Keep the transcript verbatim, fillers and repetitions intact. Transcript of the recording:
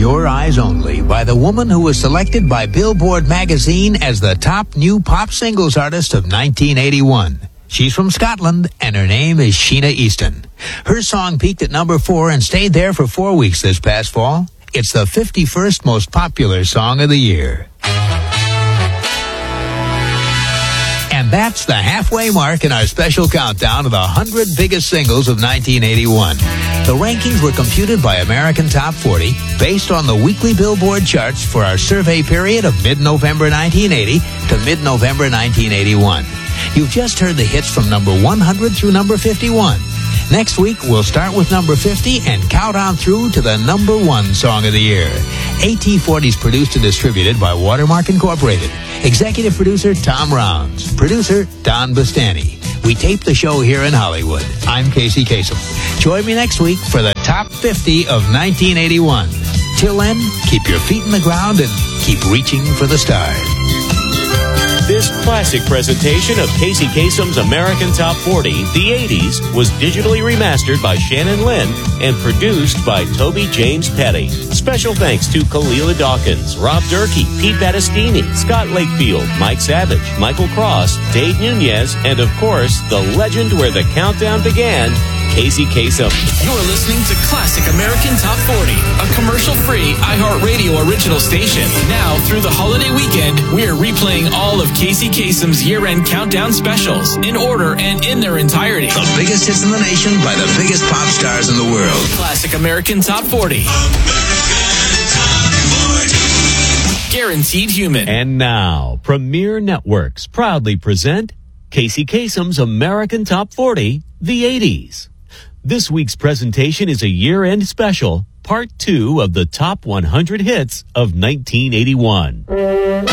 Your Eyes Only by the woman who was selected by Billboard magazine as the top new pop singles artist of nineteen eighty-one. She's from Scotland, and her name is Sheena Easton. Her song peaked at number four and stayed there for four weeks this past fall. It's the fifty-first most popular song of the year. And that's the halfway mark in our special countdown of the one hundred biggest singles of nineteen eighty-one. The rankings were computed by American Top forty based on the weekly Billboard charts for our survey period of mid-November nineteen eighty to mid-November nineteen eighty-one. You've just heard the hits from number one hundred through number fifty-one. Next week, we'll start with number fifty and count on through to the number one song of the year. A T forty is produced and distributed by Watermark Incorporated. Executive producer Tom Rounds. Producer Don Bustani. We tape the show here in Hollywood. I'm Casey Kasem. Join me next week for the top fifty of nineteen eighty-one. Till then, keep your feet in the ground and keep reaching for the stars. This classic presentation of Casey Kasem's American Top forty, the eighties, was digitally remastered by Shannon Lynn and produced by Toby James Petty. Special thanks to Kalila Dawkins, Rob Durkee, Pete Battistini, Scott Lakefield, Mike Savage, Michael Cross, Dave Nunez, and of course, the legend where the countdown began, Casey Kasem. You're listening to Classic American Top forty, a commercial-free iHeartRadio original station. Now, through the holiday weekend, we're replaying all of Casey Kasem's year-end countdown specials in order and in their entirety. The biggest hits in the nation by the biggest pop stars in the world. Classic American Top forty. American Top forty. Guaranteed human. And now, Premier Networks proudly present Casey Kasem's American Top forty, the eighties. This week's presentation is a year-end special, part two of the top one hundred hits of nineteen eighty-one.